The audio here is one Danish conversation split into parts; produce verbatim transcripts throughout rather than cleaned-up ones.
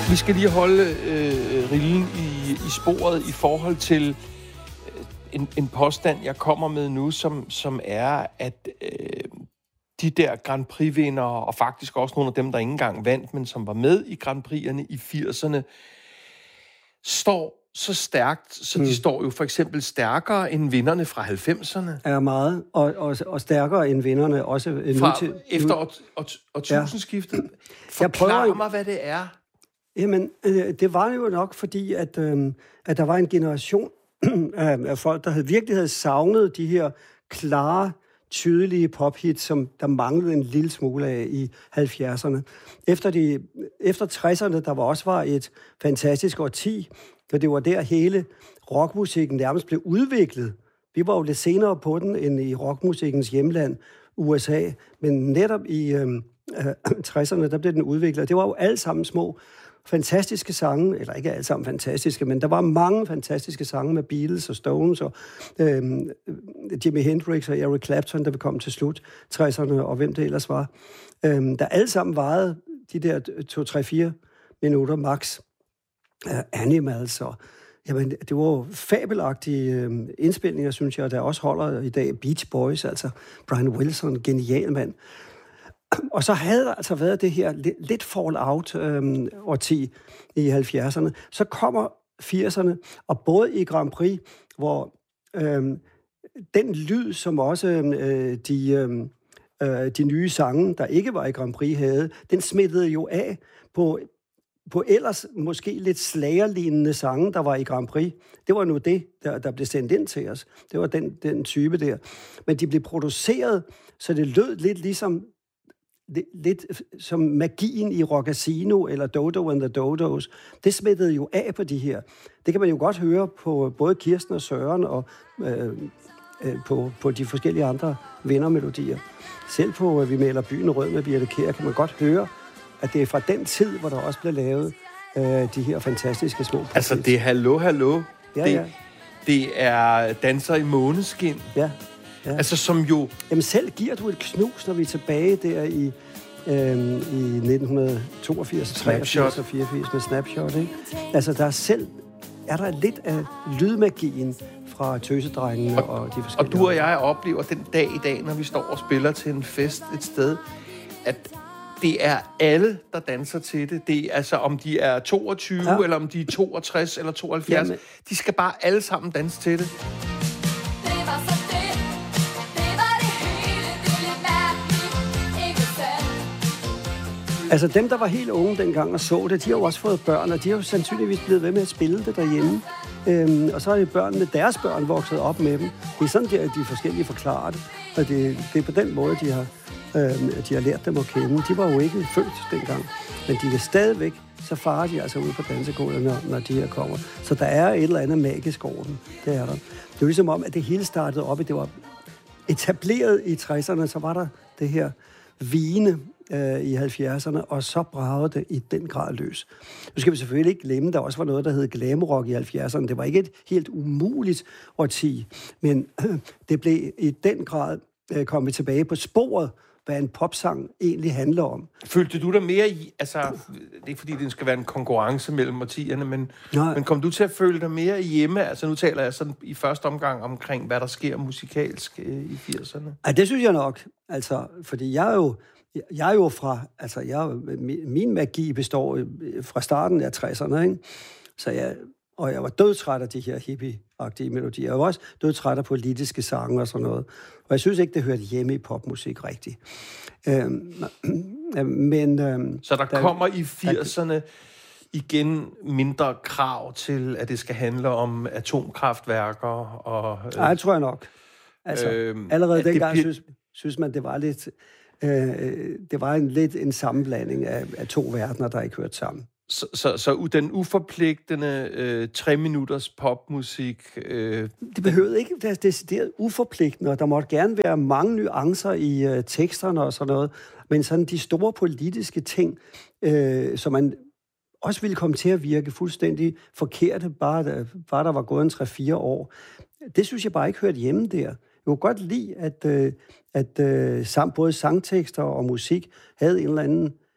Vi skal lige holde øh, rillen i, i sporet i forhold til øh, en, en påstand, jeg kommer med nu, som, som er, at øh, de der Grand Prix-vindere, og faktisk også nogle af dem, der ikke engang vandt, men som var med i Grand Prix'erne i firserne, står så stærkt, så de mm. står jo for eksempel stærkere end vinderne fra halvfemserne. Er meget, og, og, og stærkere end vinderne også nu fra til... Efter år, år, årtusindskiftet. Ja. Forklar prøver, mig, hvad det er. Jamen, øh, det var jo nok, fordi at, øh, at der var en generation af, af folk, der havde, virkelig havde savnet de her klare, tydelige pophits, som der manglede en lille smule af i halvfjerdserne. Efter, de, efter tresserne, der var også var et fantastisk årti, for det var der hele rockmusikken nærmest blev udviklet. Vi var jo lidt senere på den end i rockmusikkens hjemland, U S A, men netop i øh, tresserne, der blev den udviklet. Det var jo alle sammen små fantastiske sange, eller ikke alle sammen fantastiske, men der var mange fantastiske sange med Beatles og Stones og øh, Jimi Hendrix og Eric Clapton, der vi kom til slut, tresserne og hvem det ellers var. Øh, der alle sammen varede de der to, tre, fire minutter max. Uh, Animals og jamen, det var jo fabelagtige øh, indspilninger, synes jeg, der også holder i dag. Beach Boys, altså Brian Wilson, genial mand. Og så havde der altså været det her lidt, lidt fall-out-årti øh, i halvfjerdserne. Så kommer firserne, og både i Grand Prix, hvor øh, den lyd, som også øh, de, øh, de nye sange, der ikke var i Grand Prix, havde, den smittede jo af på på ellers måske lidt slagerlignende sange, der var i Grand Prix. Det var nu det, der, der blev sendt ind til os. Det var den, den type der. Men de blev produceret, så det lød lidt ligesom lidt, lidt som magien i Rockasino eller Dodo and the Dodos. Det smittede jo af på de her. Det kan man jo godt høre på både Kirsten og Søren og øh, øh, på, på de forskellige andre vindermelodier. Selv på Vi maler byen rød med Birthe Kjær kan man godt høre, at det er fra den tid, hvor der også blev lavet øh, de her fantastiske små pophits. Altså, det er Hallo, Hallo. Ja, det, ja. det er Danser i måneskin. Ja, ja. Altså, som jo... Jamen, selv giver du et knus, når vi er tilbage der i, øh, i nitten toogfirs, treogfirs og fireogfirs med Snapshot, ikke? Altså, der er selv... Er der lidt af lydmagien fra Tøsedrengene og, og de forskellige... Og du og jeg oplever den dag i dag, når vi står og spiller til en fest et sted, at... Det er alle, der danser til det. Det er altså, om de er toogtyve, ja. Eller om de er toogtres eller tooghalvfjerds. Jamen. De skal bare alle sammen danse til det. Altså dem, der var helt unge dengang og så det, de har jo også fået børn, og de har jo sandsynligvis blevet ved med at spille det derhjemme. Øhm, og så er det børnene, deres børn vokset op med dem. Det er sådan, de, de forskellige forklarer det. Og det, det er på den måde, de har, øhm, de har lært dem at kende. De var jo ikke født dengang, men de er stadigvæk, så farer de altså ud på dansegulvet, når, når de her kommer. Så der er et eller andet magisk over dem. Det er der. Det er jo ligesom om, at det hele startede op, det var etableret i tresserne, så var der det her vine øh, i halvfjerdserne, og så bragede det i den grad løs. Nu skal vi selvfølgelig ikke glemme, der også var noget, der hed glamrock i halvfjerdserne. Det var ikke et helt umuligt årti, men øh, det blev i den grad øh, kommet tilbage på sporet, hvad en popsang egentlig handler om. Følte du dig mere i, altså, det er ikke fordi, det skal være en konkurrence mellem årtierne, men, men kom du til at føle dig mere hjemme? Altså, nu taler jeg sådan i første omgang omkring, hvad der sker musikalsk øh, i firserne. Ja, det synes jeg nok. Altså, fordi jeg er jo, jeg er jo fra, altså, jeg, min magi består fra starten af tresserne, ikke? Så jeg, og jeg var dødtræt af de her hippie-agtige melodier. Jeg var også dødtræt af politiske sange og sådan noget. Og jeg synes ikke, det hørte hjemme i popmusik rigtigt. Øhm, men, øhm, Så der, der kommer i firserne igen mindre krav til, at det skal handle om atomkraftværker? Og, øh, Nej, det tror jeg nok. Altså, øhm, allerede dengang bliver... synes, synes man, det var lidt... Øh, det var en, lidt en sammenblanding af, af to verdener, der ikke hørte sammen. Så, så, så den uforpligtende øh, tre minutters popmusik... Øh, det behøvede ikke være decideret uforpligtende, og der måtte gerne være mange nuancer i øh, teksterne og sådan noget, men sådan de store politiske ting, øh, som man også ville komme til at virke fuldstændig forkerte, bare der, bare der var gået en tre-fire år. Det synes jeg bare ikke hørte hjemme der. Jeg kunne godt lide, at, øh, at øh, samt både sangtekster og musik havde en eller anden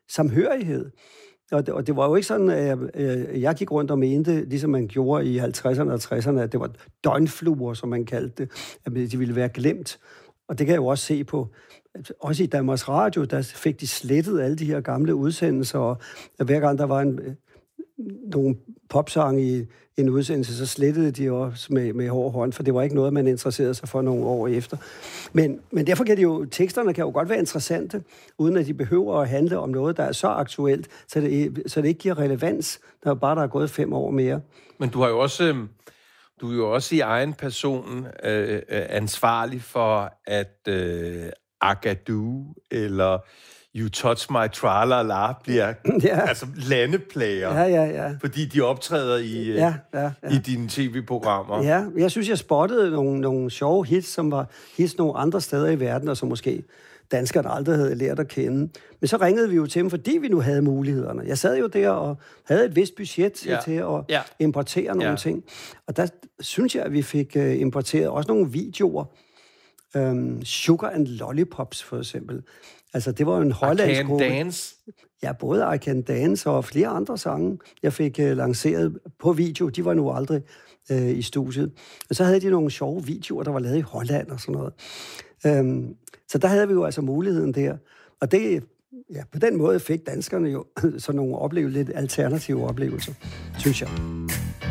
samhørighed. Og det, og det var jo ikke sådan, at jeg, jeg gik rundt og mente, ligesom man gjorde i halvtredserne og tresserne, at det var døgnfluer, som man kaldte det, at de ville være glemt. Og det kan jeg jo også se på, også i Danmarks Radio, der fik de slettet alle de her gamle udsendelser, og hver gang der var en, nogle popsange i en udsendelse, så slettede de også med, med hård hånd, for det var ikke noget, man interesserede sig for nogle år efter. Men, men derfor kan de jo, teksterne kan jo godt være interessante, uden at de behøver at handle om noget, der er så aktuelt, så det, så det ikke giver relevans, når bare der er gået fem år mere. Men du har jo også, du er jo også i egen person øh, ansvarlig for, at øh, Agadoo eller You Touch My Tra-La-La bliver ja. altså landeplager, ja, ja, ja. fordi de optræder i, ja, ja, ja. i dine tv-programmer. Ja, jeg synes, jeg spottede nogle, nogle sjove hits, som var hits nogle andre steder i verden, og som måske danskerne aldrig havde lært at kende. Men så ringede vi jo til dem, fordi vi nu havde mulighederne. Jeg sad jo der og havde et vist budget ja. til at ja. importere nogle ja. ting. Og der synes jeg, at vi fik uh, importeret også nogle videoer. Um, Sugar and Lollipops, for eksempel. Altså, det var en hollandsk gruppe. I Can Dance? Ja, både I Can Dance og flere andre sange, jeg fik uh, lanceret på video. De var nu aldrig uh, i studiet. Og så havde de nogle sjove videoer, der var lavet i Holland og sådan noget. Um, så der havde vi jo altså muligheden der. Og det, ja, på den måde fik danskerne jo sådan nogle oplevelser, lidt alternative oplevelser, synes jeg.